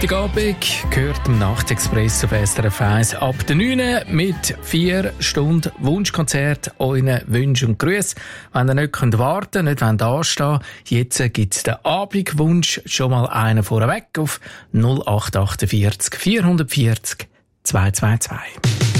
Abend gehört im Nachtexpress auf SRF 1 ab der 9 mit 4 Stunden Wunschkonzert, euren Wünschen und Grüßen. Wenn ihr nicht warten könnt, nicht anstehen jetzt gibt es den Abendwunsch, schon mal einen vorweg auf 0848 440 222.